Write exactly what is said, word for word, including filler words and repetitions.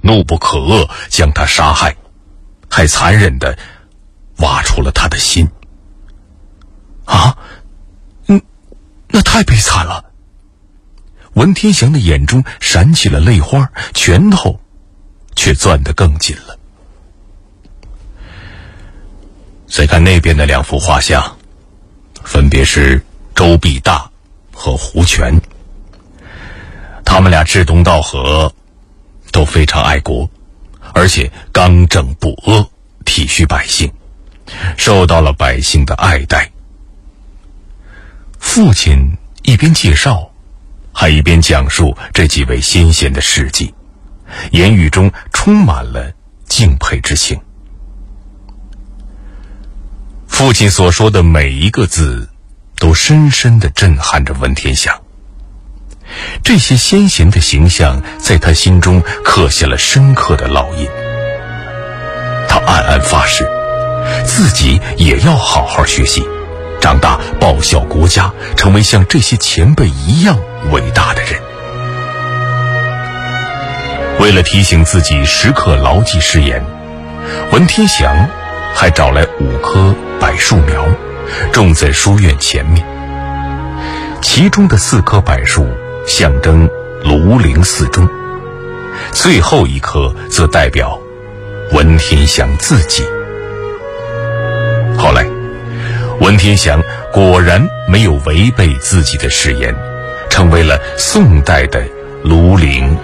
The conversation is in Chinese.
怒不可遏，将他杀害，还残忍地挖出了他的心。 啊，嗯，那太悲惨了。 文天祥的眼中闪起了泪花，拳头却攥得更紧了。再看那边的两幅画像，分别是周必大和胡全。他们俩志同道合，都非常爱国，而且刚正不阿，体恤百姓，受到了百姓的爱戴。父亲一边介绍，还一边讲述这几位先贤的事迹，言语中充满了敬佩之情。父亲所说的每一个字，都深深地震撼着文天祥。这些先贤的形象在他心中刻下了深刻的烙印。他暗暗发誓，自己也要好好学习，长大报效国家，成为像这些前辈一样伟大的人。为了提醒自己时刻牢记誓言，文天祥还找来五棵柏树苗，种在书院前面。其中的四棵柏树象征庐陵四中，最后一棵则代表文天祥自己。后来，文天祥果然没有违背自己的誓言，成为了宋代的庐陵